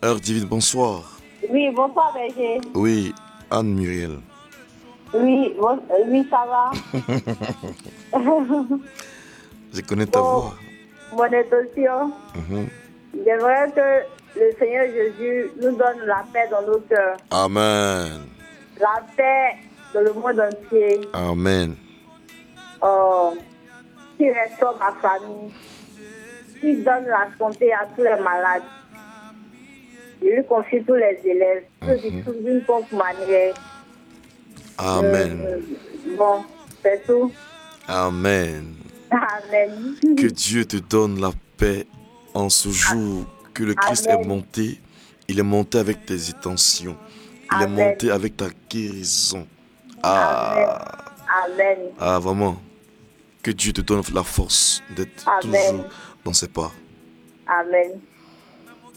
Heure divine, bonsoir. Oui, bonsoir, berger. Oui, Anne Muriel. Oui, oui, ça va. Je connais ta Bon, voix. mon intention, Mhm. j'aimerais que le Seigneur Jésus nous donne la paix dans nos cœurs, Amen. la paix dans le monde entier, Amen. qui restaure ma famille, qui donne la santé à tous les malades. Je lui confie tous les élèves, ceux qui souffrent d'une contre manière. Amen. Bon, c'est tout. Amen. Amen. Que Dieu te donne la paix en ce jour que le Christ est Amen. monté. Il est monté avec tes intentions. Il est Amen. monté avec ta guérison. Amen. Amen. Vraiment. Que Dieu te donne la force d'être Amen. toujours dans ses pas. Amen.